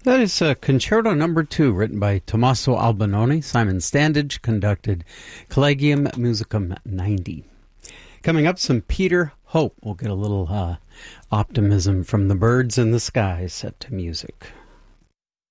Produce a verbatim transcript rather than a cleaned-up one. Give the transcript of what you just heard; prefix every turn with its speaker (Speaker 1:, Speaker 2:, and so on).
Speaker 1: That is uh, Concerto Number Two, written by Tommaso Albinoni. Simon Standage conducted Collegium Musicum ninety. Coming up, some Peter Hope. We'll get a little uh, optimism from the birds in the sky set to music.